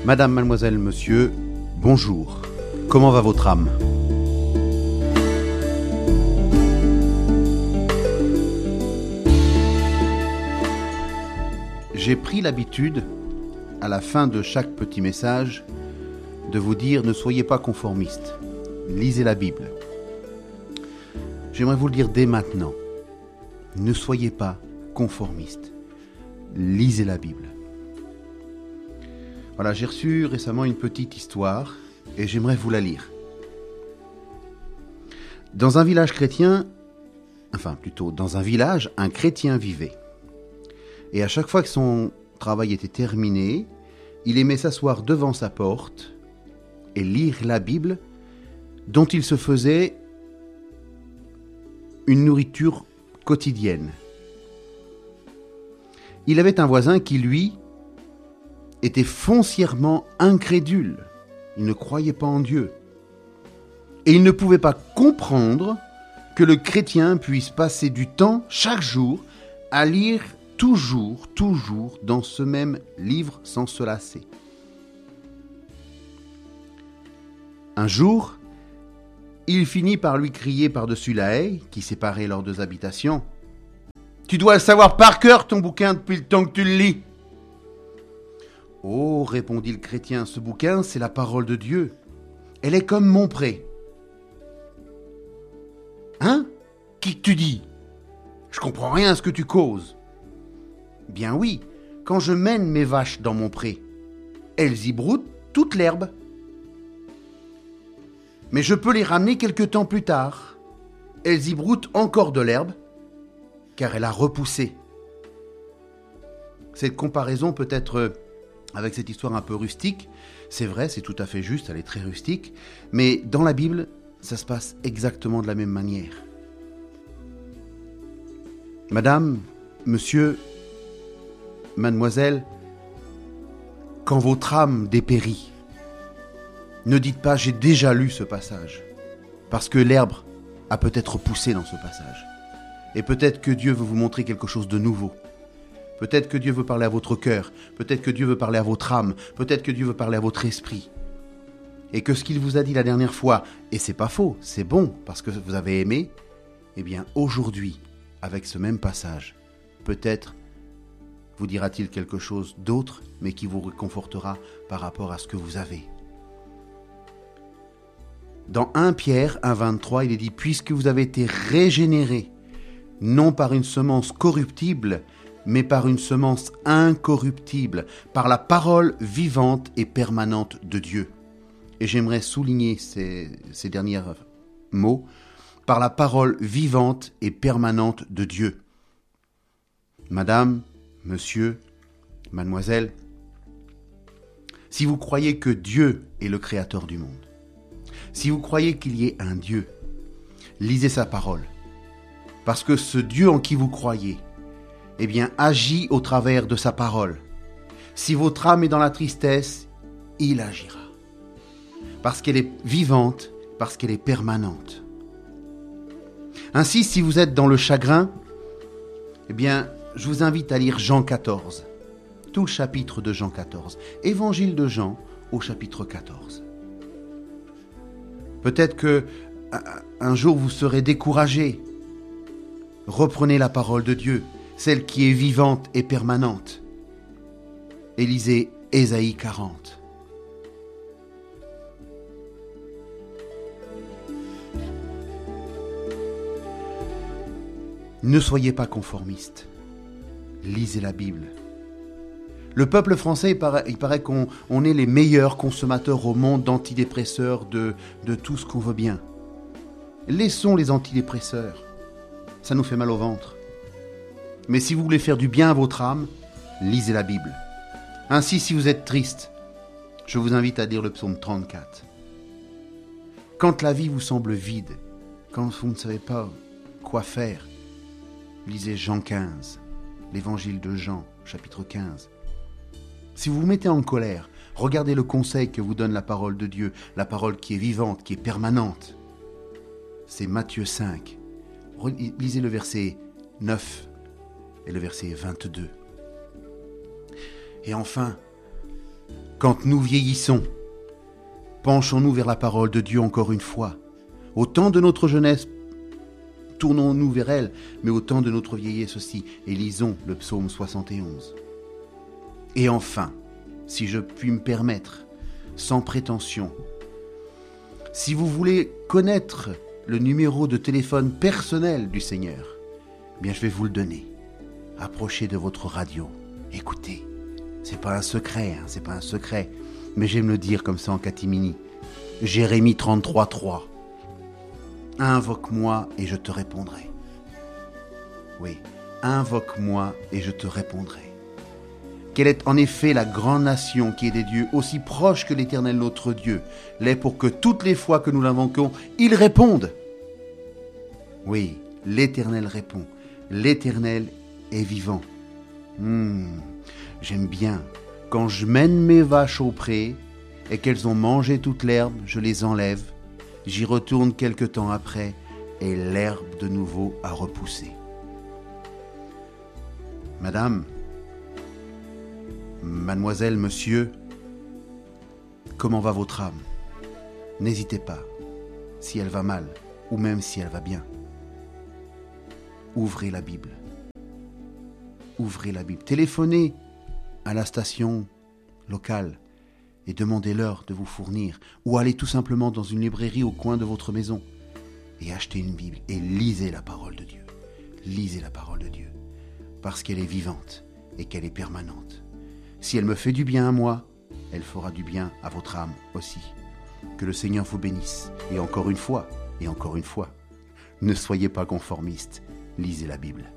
Madame, mademoiselle, monsieur, bonjour. Comment va votre âme ? J'ai pris l'habitude, à la fin de chaque petit message, de vous dire ne soyez pas conformistes, lisez la Bible. J'aimerais vous le dire dès maintenant, ne soyez pas conformistes, lisez la Bible. Voilà, j'ai reçu récemment une petite histoire et j'aimerais vous la lire. Dans un village chrétien, dans un village, un chrétien vivait. Et à chaque fois que son travail était terminé, il aimait s'asseoir devant sa porte et lire la Bible dont il se faisait une nourriture quotidienne. Il avait un voisin qui, lui, était foncièrement incrédule. Il ne croyait pas en Dieu. Et il ne pouvait pas comprendre que le chrétien puisse passer du temps, chaque jour, à lire toujours dans ce même livre sans se lasser. Un jour, il finit par lui crier par-dessus la haie qui séparait leurs deux habitations. « Tu dois le savoir par cœur, ton bouquin, depuis le temps que tu le lis. » « Oh, répondit le chrétien, ce bouquin, c'est la parole de Dieu. Elle est comme mon pré. »« Hein ? Qui que tu dis ? Je comprends rien à ce que tu causes. » »« Bien oui, quand je mène mes vaches dans mon pré, elles y broutent toute l'herbe. Mais je peux les ramener quelque temps plus tard. Elles y broutent encore de l'herbe, car elle a repoussé. » Cette comparaison peut être avec cette histoire un peu rustique. C'est vrai, c'est tout à fait juste, elle est très rustique. Mais dans la Bible, ça se passe exactement de la même manière. Madame, monsieur, mademoiselle, quand votre âme dépérit, ne dites pas « j'ai déjà lu ce passage », parce que l'herbe a peut-être poussé dans ce passage. Et peut-être que Dieu veut vous montrer quelque chose de nouveau. Peut-être que Dieu veut parler à votre cœur, peut-être que Dieu veut parler à votre âme, peut-être que Dieu veut parler à votre esprit. Et que ce qu'il vous a dit la dernière fois, et c'est pas faux, c'est bon, parce que vous avez aimé, eh bien aujourd'hui, avec ce même passage, peut-être vous dira-t-il quelque chose d'autre, mais qui vous réconfortera par rapport à ce que vous avez. Dans 1 Pierre 1,23, il est dit « Puisque vous avez été régénérés, non par une semence corruptible, mais par une semence incorruptible, par la parole vivante et permanente de Dieu. » Et j'aimerais souligner ces derniers mots, par la parole vivante et permanente de Dieu. Madame, monsieur, mademoiselle, si vous croyez que Dieu est le créateur du monde, si vous croyez qu'il y ait un Dieu, lisez sa parole. Parce que ce Dieu en qui vous croyez, eh bien, agit au travers de sa parole. Si votre âme est dans la tristesse, il agira. Parce qu'elle est vivante, parce qu'elle est permanente. Ainsi, si vous êtes dans le chagrin, eh bien, je vous invite à lire Jean 14. Tout le chapitre de Jean 14. Évangile de Jean au chapitre 14. Peut-être que un jour vous serez découragé. Reprenez la parole de Dieu, celle qui est vivante et permanente. Et lisez Ésaïe 40. Ne soyez pas conformistes. Lisez la Bible. Le peuple français, il paraît qu'on est les meilleurs consommateurs au monde d'antidépresseurs, de tout ce qu'on veut bien. Laissons les antidépresseurs. Ça nous fait mal au ventre. Mais si vous voulez faire du bien à votre âme, lisez la Bible. Ainsi, si vous êtes triste, je vous invite à lire le psaume 34. Quand la vie vous semble vide, quand vous ne savez pas quoi faire, lisez Jean 15, l'évangile de Jean, chapitre 15. Si vous vous mettez en colère, regardez le conseil que vous donne la parole de Dieu, la parole qui est vivante, qui est permanente. C'est Matthieu 5. Lisez le verset 9 et le verset 22. Et enfin, Quand nous vieillissons, penchons-nous vers la parole de Dieu encore une fois. Au temps de notre jeunesse, tournons-nous vers elle, mais au temps de notre vieillesse aussi, et lisons le psaume 71. Et enfin, si je puis me permettre, sans prétention, si vous voulez connaître le numéro de téléphone personnel du Seigneur, eh bien je vais vous le donner. Approchez de votre radio, écoutez. C'est pas un secret, mais j'aime le dire comme ça en catimini. Jérémie 33:3. Invoque-moi et je te répondrai. Oui, invoque-moi et je te répondrai. Quelle est en effet la grande nation qui est des dieux, aussi proche que l'Éternel notre Dieu, l'est pour que toutes les fois que nous l'invoquons, il réponde. Oui, l'Éternel répond. L'Éternel est vivant. J'aime bien. Quand je mène mes vaches au pré et qu'elles ont mangé toute l'herbe, je les enlève. J'y retourne quelque temps après et l'herbe de nouveau a repoussé. Madame, mademoiselle, monsieur, comment va votre âme? N'hésitez pas, si elle va mal ou même si elle va bien. Ouvrez la Bible. Ouvrez la Bible. Téléphonez à la station locale et demandez-leur de vous fournir, ou allez tout simplement dans une librairie au coin de votre maison et achetez une Bible et lisez la parole de Dieu. Lisez la parole de Dieu, parce qu'elle est vivante et qu'elle est permanente. Si elle me fait du bien à moi, elle fera du bien à votre âme aussi. Que le Seigneur vous bénisse. Et encore une fois, ne soyez pas conformistes, lisez la Bible.